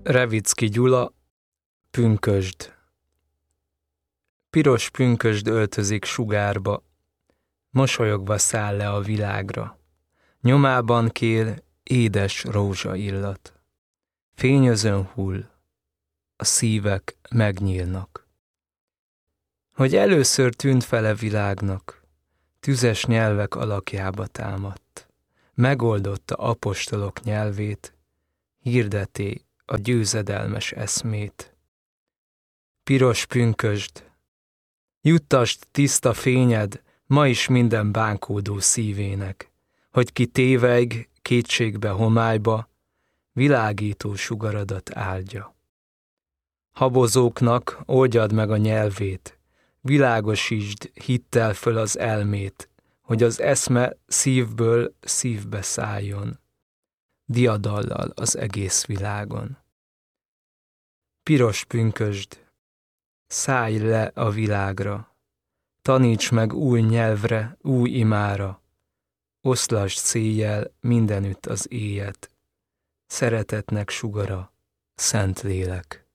Revicki Gyula, pünkösd. Piros pünkösd öltözik sugárba, mosolyogva száll le a világra. Nyomában kél édes rózsaillat. Fényözön hull, a szívek megnyílnak. Hogy először tűnt fele világnak, tüzes nyelvek alakjába támadt. Megoldotta apostolok nyelvét, hirdeti a győzedelmes eszmét. Piros pünkösd, juttasd tiszta fényed ma is minden bánkódó szívének, hogy ki tévejg kétségbe, homályba, világító sugaradat áldja. Habozóknak oldjad meg a nyelvét, világosítsd hittel föl az elmét, hogy az eszme szívből szívbe szálljon, diadallal az egész világon. Piros pünkösd, szállj le a világra, taníts meg új nyelvre, új imára, oszlasd széjjel mindenütt az éjet, szeretetnek sugara, Szentlélek.